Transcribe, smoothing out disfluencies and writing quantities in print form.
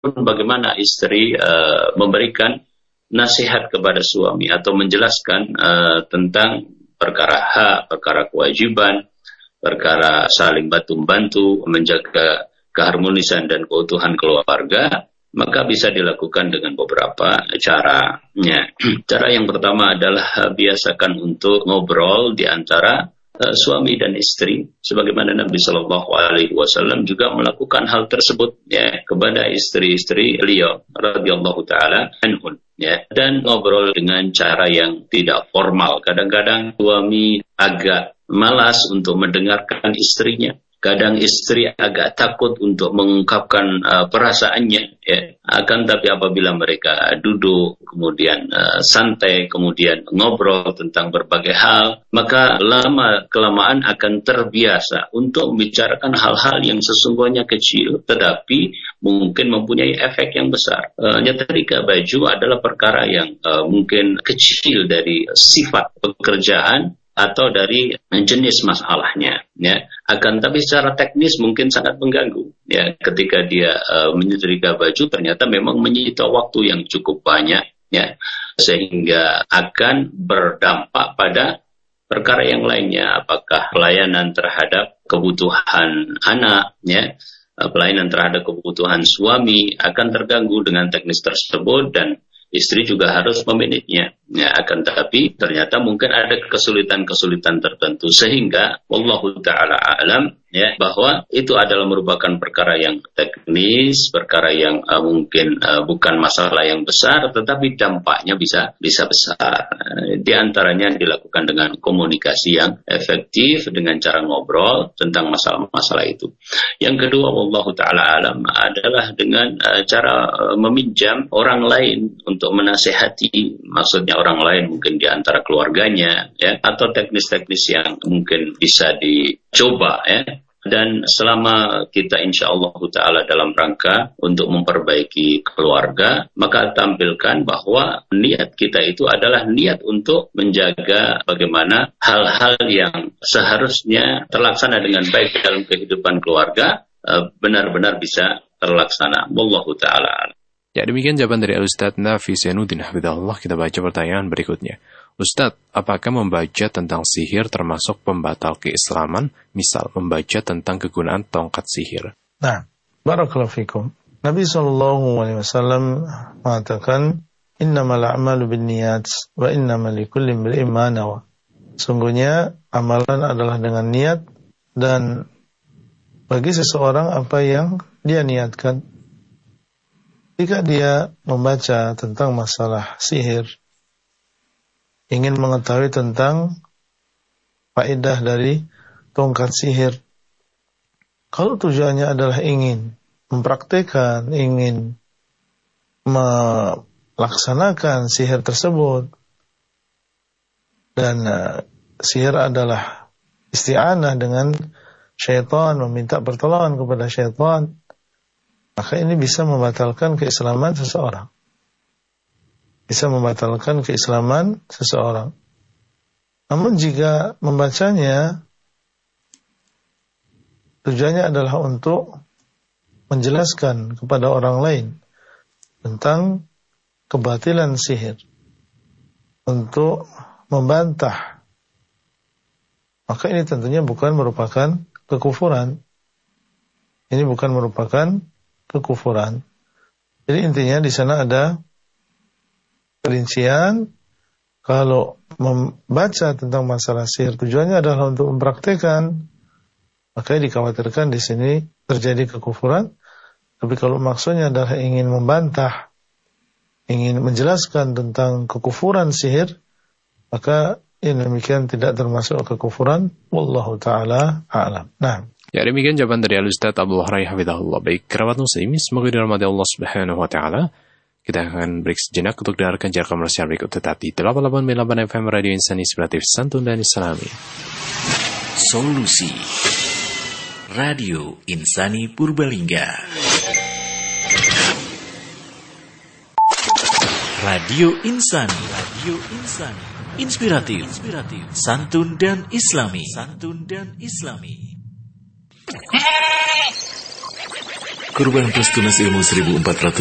bagaimana istri memberikan nasihat kepada suami atau menjelaskan tentang perkara hak, perkara kewajiban, perkara saling bantu-bantu, menjaga keharmonisan dan keutuhan keluarga, maka bisa dilakukan dengan beberapa caranya. Cara yang pertama adalah biasakan untuk ngobrol di antara suami dan istri, sebagaimana Nabi Shallallahu Alaihi Wasallam juga melakukan hal tersebut ya kepada istri-istri beliau radhiyallahu taala anhun ya, dan ngobrol dengan cara yang tidak formal. Kadang-kadang suami agak malas untuk mendengarkan istrinya. Kadang istri agak takut untuk mengungkapkan perasaannya, ya. Akan tapi apabila mereka duduk, kemudian santai, kemudian ngobrol tentang berbagai hal, maka lama-kelamaan akan terbiasa untuk membicarakan hal-hal yang sesungguhnya kecil, tetapi mungkin mempunyai efek yang besar. Nyetrika baju adalah perkara yang mungkin kecil dari sifat pekerjaan atau dari jenis masalahnya, ya. Akan tapi secara teknis mungkin sangat mengganggu, ya. Ketika dia menyetrika baju, ternyata memang menyita waktu yang cukup banyak, ya, sehingga akan berdampak pada perkara yang lainnya, apakah pelayanan terhadap kebutuhan anak, ya, pelayanan terhadap kebutuhan suami akan terganggu dengan teknis tersebut, dan istri juga harus memanagenya. Ya, akan tetapi ternyata mungkin ada kesulitan-kesulitan tertentu sehingga wallahu taala alam, ya, bahwa itu adalah merupakan perkara yang teknis, perkara yang mungkin bukan masalah yang besar, tetapi dampaknya bisa besar. Di antaranya dilakukan dengan komunikasi yang efektif dengan cara ngobrol tentang masalah-masalah itu. Yang kedua wallahu taala alam adalah dengan cara meminjam orang lain untuk menasehati, maksudnya orang lain mungkin di antara keluarganya, ya, atau teknis-teknis yang mungkin bisa dicoba, ya. Dan selama kita insya Allah ta'ala dalam rangka untuk memperbaiki keluarga, maka tampilkan bahwa niat kita itu adalah niat untuk menjaga bagaimana hal-hal yang seharusnya terlaksana dengan baik dalam kehidupan keluarga benar-benar bisa terlaksana. Wallahu ta'ala. Ya, demikian jawaban dari Ustadz Nafis Zainuddin Hafidhahullah. Kita baca pertanyaan berikutnya. Ustadz, apakah membaca tentang sihir termasuk pembatal keislaman? Misal, membaca tentang kegunaan tongkat sihir. Nah, barakallahu fikum. Nabi SAW mengatakan, innamal a'malu binniyat wa innamal likulli imri'in ma nawa. Sungguhnya amalan adalah dengan niat, dan bagi seseorang apa yang dia niatkan. Jika dia membaca tentang masalah sihir, ingin mengetahui tentang faedah dari tongkat sihir, kalau tujuannya adalah ingin mempraktikkan, ingin melaksanakan sihir tersebut, dan sihir adalah isti'anah dengan syaitan, meminta pertolongan kepada syaitan, maka ini bisa membatalkan keislaman seseorang. Bisa membatalkan keislaman seseorang. Namun jika membacanya tujuannya adalah untuk menjelaskan kepada orang lain tentang kebatilan sihir, untuk membantah, maka ini tentunya bukan merupakan kekufuran. Ini bukan merupakan kekufuran. Jadi intinya di sana ada perincian. Kalau membaca tentang masalah sihir tujuannya adalah untuk mempraktikkan, maka dikhawatirkan di sini terjadi kekufuran. Tapi kalau maksudnya adalah ingin membantah, ingin menjelaskan tentang kekufuran sihir, maka ini demikian tidak termasuk kekufuran. Wallahu ta'ala a'lam. Nah, ya, demikian jawaban dari Al-Ustadz Abdul Wahrai Hafidhahullah. Baik, kerabat muslim, semoga dirahmati Allah Subhanahu wa taala. Kita akan break sejenak untuk dengarkan jarak komersial berikut, tetap di 88.8 FM Radio Insani Inspiratif Santun dan Islami. Solusi Radio Insani Purbalingga. Radio Insani, Radio Insani, inspiratif, santun dan Islami, Kurban plus tunas ilmu 1.400